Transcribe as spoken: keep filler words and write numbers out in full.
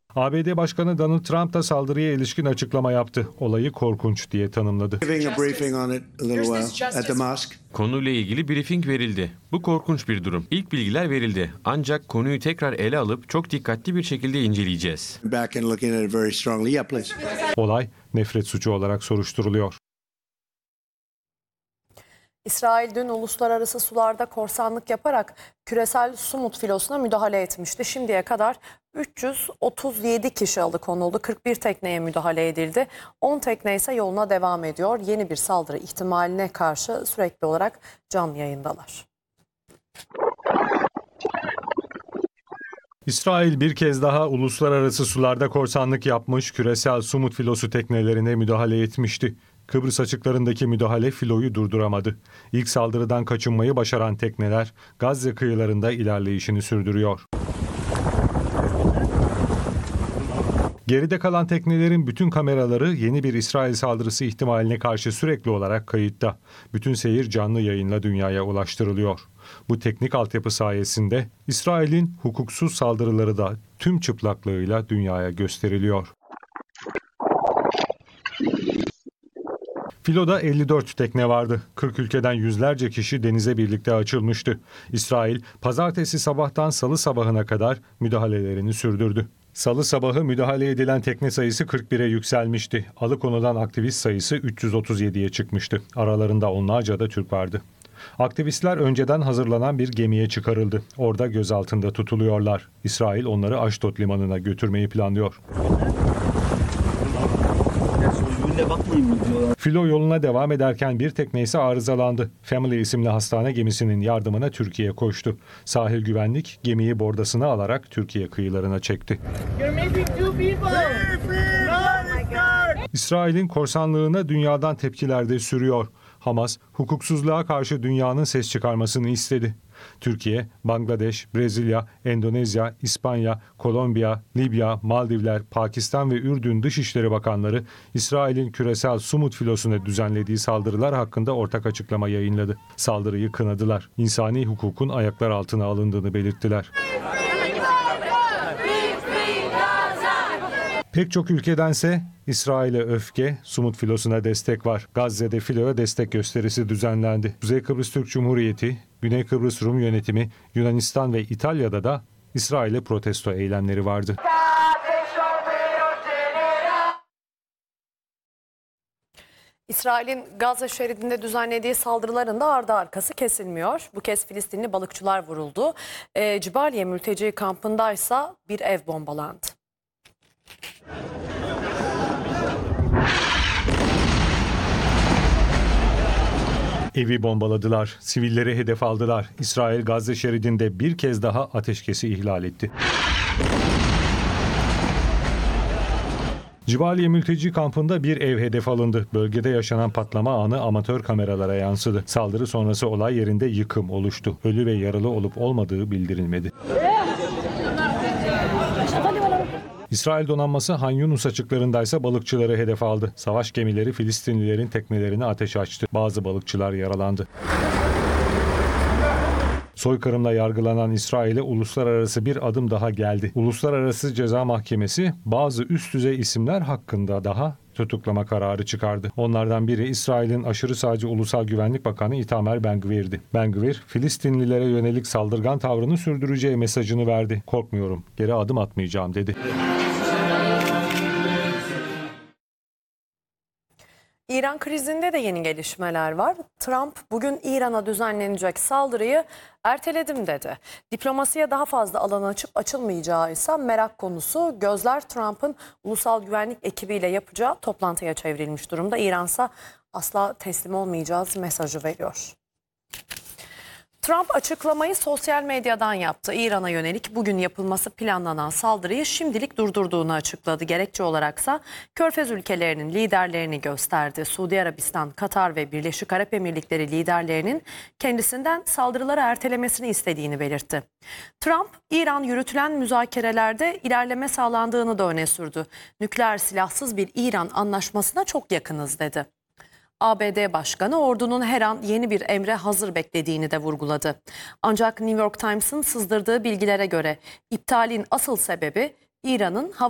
A B D Başkanı Donald Trump da saldırıya ilişkin açıklama yaptı. Olayı korkunç diye tanımladı. Konuyla ilgili briefing verildi. Bu korkunç bir durum. İlk bilgiler verildi. Ancak konuyu tekrar ele alıp çok dikkatli bir şekilde inceleyeceğiz. Olay nefret suçu olarak soruşturuluyor. İsrail dün uluslararası sularda korsanlık yaparak küresel Sumut filosuna müdahale etmişti. Şimdiye kadar üç yüz otuz yedi kişi alıkonuldu. kırk bir tekneye müdahale edildi. on tekne ise yoluna devam ediyor. Yeni bir saldırı ihtimaline karşı sürekli olarak canlı yayındalar. İsrail bir kez daha uluslararası sularda korsanlık yapmış, küresel Sumut filosu teknelerine müdahale etmişti. Kıbrıs açıklarındaki müdahale filoyu durduramadı. İlk saldırıdan kaçınmayı başaran tekneler Gazze kıyılarında ilerleyişini sürdürüyor. Geride kalan teknelerin bütün kameraları yeni bir İsrail saldırısı ihtimaline karşı sürekli olarak kayıtta. Bütün seyir canlı yayınla dünyaya ulaştırılıyor. Bu teknik altyapı sayesinde İsrail'in hukuksuz saldırıları da tüm çıplaklığıyla dünyaya gösteriliyor. Filoda elli dört tekne vardı. kırk ülkeden yüzlerce kişi denize birlikte açılmıştı. İsrail, pazartesi sabahtan salı sabahına kadar müdahalelerini sürdürdü. Salı sabahı müdahale edilen tekne sayısı kırk bire yükselmişti. Alıkonulan aktivist sayısı üç yüz otuz yediye çıkmıştı. Aralarında onlarca da Türk vardı. Aktivistler önceden hazırlanan bir gemiye çıkarıldı. Orada gözaltında tutuluyorlar. İsrail onları Aşdod limanına götürmeyi planlıyor. Filo yoluna devam ederken bir tekne ise arızalandı. Family isimli hastane gemisinin yardımına Türkiye koştu. Sahil güvenlik gemiyi bordasına alarak Türkiye kıyılarına çekti. İsrail'in korsanlığına dünyadan tepkiler de sürüyor. Hamas, hukuksuzluğa karşı dünyanın ses çıkarmasını istedi. Türkiye, Bangladeş, Brezilya, Endonezya, İspanya, Kolombiya, Libya, Maldivler, Pakistan ve Ürdün Dışişleri Bakanları İsrail'in küresel Sumut filosuna düzenlediği saldırılar hakkında ortak açıklama yayınladı. Saldırıyı kınadılar. İnsani hukukun ayaklar altına alındığını belirttiler. Pek çok ülkedense İsrail'e öfke, Sumut filosuna destek var. Gazze'de filoya destek gösterisi düzenlendi. Kuzey Kıbrıs Türk Cumhuriyeti, Güney Kıbrıs Rum Yönetimi, Yunanistan ve İtalya'da da İsrail'e protesto eylemleri vardı. İsrail'in Gazze şeridinde düzenlediği saldırıların da ardı arkası kesilmiyor. Bu kez Filistinli balıkçılar vuruldu. E, Cibaliye mülteci kampındaysa bir ev bombalandı. Evi bombaladılar, sivilleri hedef aldılar. İsrail Gazze şeridinde bir kez daha ateşkesi ihlal etti. Cibaliye mülteci kampında bir ev hedef alındı. Bölgede yaşanan patlama anı amatör kameralara yansıdı. Saldırı sonrası olay yerinde yıkım oluştu. Ölü ve yaralı olup olmadığı bildirilmedi. İsrail donanması Han Yunus açıklarındaysa balıkçıları hedef aldı. Savaş gemileri Filistinlilerin teknelerine ateş açtı. Bazı balıkçılar yaralandı. Soykırımla yargılanan İsrail'e uluslararası bir adım daha geldi. Uluslararası Ceza Mahkemesi bazı üst düzey isimler hakkında daha tutuklama kararı çıkardı. Onlardan biri İsrail'in aşırı sağcı Ulusal Güvenlik Bakanı Itamar Ben-Gvir'di. Ben-Gvir, Filistinlilere yönelik saldırgan tavrını sürdüreceği mesajını verdi. Korkmuyorum, geri adım atmayacağım dedi. İran krizinde de yeni gelişmeler var. Trump bugün İran'a düzenlenecek saldırıyı erteledim dedi. Diplomasiye daha fazla alan açıp açılmayacağı ise merak konusu. Gözler Trump'ın ulusal güvenlik ekibiyle yapacağı toplantıya çevrilmiş durumda. İran'sa asla teslim olmayacağız mesajı veriyor. Trump açıklamayı sosyal medyadan yaptı. İran'a yönelik bugün yapılması planlanan saldırıyı şimdilik durdurduğunu açıkladı. Gerekçe olaraksa Körfez ülkelerinin liderlerini gösterdi. Suudi Arabistan, Katar ve Birleşik Arap Emirlikleri liderlerinin kendisinden saldırıları ertelemesini istediğini belirtti. Trump, İran yürütülen müzakerelerde ilerleme sağlandığını da öne sürdü. Nükleer silahsız bir İran anlaşmasına çok yakınız dedi. A B D Başkanı ordunun her an yeni bir emre hazır beklediğini de vurguladı. Ancak New York Times'ın sızdırdığı bilgilere göre iptalin asıl sebebi İran'ın hava